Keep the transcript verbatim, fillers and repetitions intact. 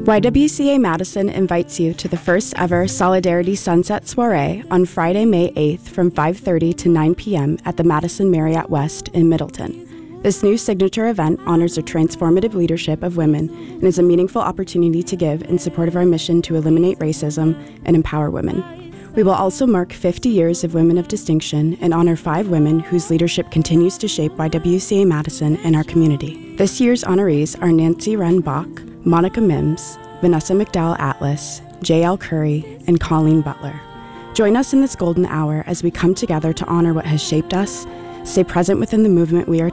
Y W C A Madison invites you to the first ever Solidarity Sunset Soiree on Friday, May eighth from five thirty to nine p.m. at the Madison Marriott West in Middleton. This new signature event honors the transformative leadership of women and is a meaningful opportunity to give in support of our mission to eliminate racism and empower women. We will also mark fifty years of Women of Distinction and honor five women whose leadership continues to shape Y W C A Madison and our community. This year's honorees are Nancy Wren Bach, Monica Mims, Vanessa McDowell Atlas, J L Curry, and Colleen Butler. Join us in this golden hour as we come together to honor what has shaped us, stay present within the movement we are